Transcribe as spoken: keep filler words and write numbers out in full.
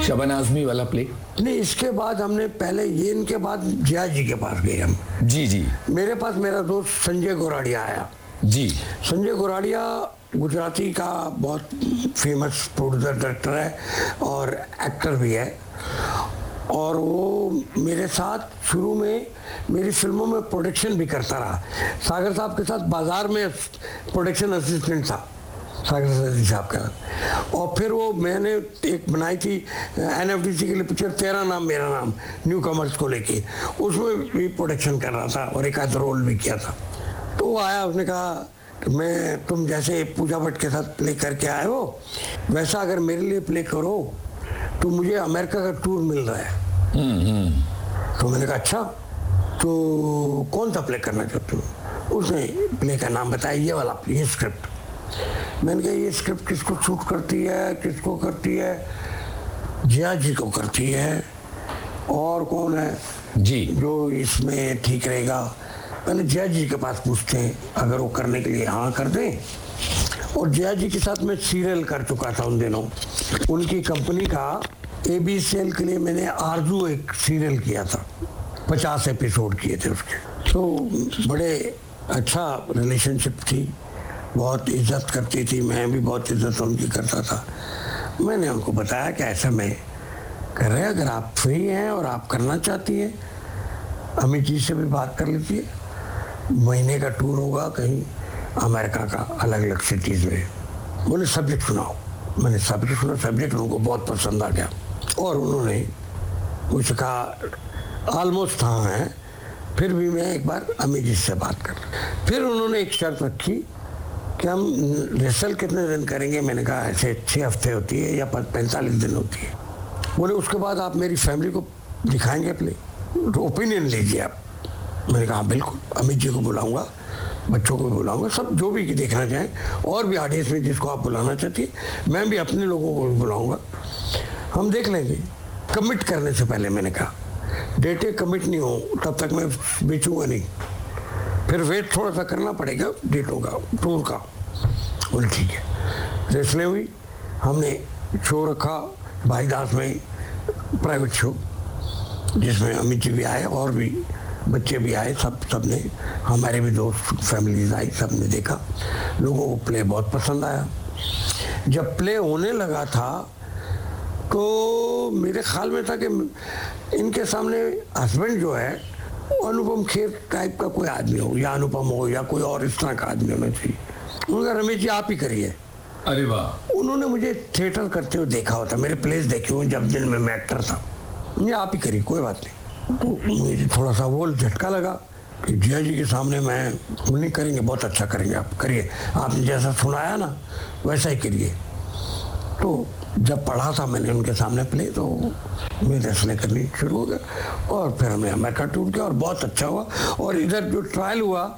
शबाना आज़मी वाला प्ले? नहीं, इसके बाद हमने पहले ये इनके बाद जिया जी के पास गए हम। जी जी। मेरे पास मेरा दोस्त संजय गोराड़िया आया। जी। संजय गोराड़िया गुजराती का बहुत फेमस प्रोड्यूसर डायरेक्टर है और एक्टर भी है, और वो मेरे साथ शुरू में मेरी फिल्मों में प्रोडक्शन भी करता रहा। सागर साहब के साथ बाजार में प्रोडक्शन असिस्टेंट था सागर सदी साहब का। और फिर वो मैंने एक बनाई थी एन एफ डी सी के लिए पिक्चर तेरा नाम मेरा नाम, न्यू कमर्स को लेके, उसमें भी प्रोडक्शन कर रहा था और एक आध रोल भी किया था। तो वो आया, उसने कहा कि मैं तुम जैसे पूजा भट्ट के साथ प्ले करके आए हो वैसा अगर मेरे लिए प्ले करो तो मुझे अमेरिका का टूर मिल रहा है। तो मैंने कहा अच्छा, तो कौन सा प्ले करना चाहते हो? उसने प्ले का नाम बताया, ये वाला, ये स्क्रिप्ट। मैंने कहा ये स्क्रिप्ट किसको शूट करती है, किसको करती है? जिया जी को करती है। और कौन है जी जो इसमें ठीक रहेगा? पहले जिया जी के पास पूछते हैं, अगर वो करने के लिए हाँ कर दें। और जिया जी के साथ मैं सीरियल कर चुका था उन दिनों, उनकी कंपनी का ए बी सी एल के लिए मैंने आरजू एक सीरियल किया था, पचास एपिसोड किए थे उसके। तो बड़े अच्छा रिलेशनशिप थी, बहुत इज्जत करती थी, मैं भी बहुत इज्जत उनकी करता था। मैंने उनको बताया कि ऐसा मैं कर रहे हैं, अगर आप फ्री हैं और आप करना चाहती हैं अमित जी से भी बात कर लीजिए, महीने का टूर होगा कहीं अमेरिका का, अलग अलग सिटीज़ में। बोले सब्जेक्ट सुनाओ। मैंने सब्जेक्ट सुना, सब्जेक्ट उनको बहुत पसंद आ गया और उन्होंने मुझसे कहा ऑलमोस्ट हाँ है, फिर भी मैं एक बार अमित जी से बात कर। फिर उन्होंने एक शर्त रखी कि हम रिहर्सल कितने दिन करेंगे? मैंने कहा ऐसे छः हफ्ते होती है या पैंतालीस दिन होती है। बोले उसके बाद आप मेरी फैमिली को दिखाएंगे प्ले, तो ओपिनियन लीजिए आप। मैंने कहा बिल्कुल, अमित जी को बुलाऊंगा, बच्चों को बुलाऊंगा, सब जो भी देखना चाहें, और भी ऑडियंस में जिसको आप बुलाना चाहती है, मैं भी अपने लोगों को भी बुलाऊंगा, हम देख लेंगे। कमिट करने से पहले मैंने कहा डेटे कमिट नहीं हो तब तक मैं बेचूंगा नहीं, फिर वेट थोड़ा सा करना पड़ेगा डेटों का, टूर का। बोले ठीक है। रेसलें हुई, हमने शो रखा भाईदास में, प्राइवेट शो, जिसमें अमित जी भी आए और भी बच्चे भी आए, सब सब ने, हमारे भी दोस्त फैमिलीज आई, सब ने देखा। लोगों को प्ले बहुत पसंद आया। जब प्ले होने लगा था तो मेरे ख्याल में था कि इनके सामने हस्बैंड जो है अनुपम खेर टाइप का कोई आदमी हो, या अनुपम हो या कोई और इस तरह का आदमी होना चाहिए। उन्होंने रमेश जी आप ही करिए। अरे वाह। उन्होंने मुझे थिएटर करते हुए देखा होता, मेरे प्लेस देखे हुए जब दिन में मैं एक्टर था। ये आप ही करिए, कोई बात नहीं। तो मुझे थोड़ा सा वो झटका लगा कि जिया जी के सामने मैं नहीं करेंगे, बहुत अच्छा करेंगे, आप करिए, आपने जैसा सुनाया ना वैसा ही करिए। तो जब पढ़ा था मैंने उनके सामने प्ले तो मैं रेसलिंग करनी शुरू हो गया, और फिर हमने अमेरिका टूर किया और बहुत अच्छा हुआ। और इधर जो ट्रायल हुआ